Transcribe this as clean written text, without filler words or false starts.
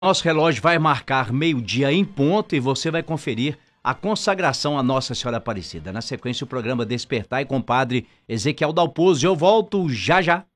Nosso relógio vai marcar meio-dia em ponto e você vai conferir a consagração à Nossa Senhora Aparecida. Na sequência, o programa Despertar e com o padre Ezequiel Dalpozo. Eu volto já já.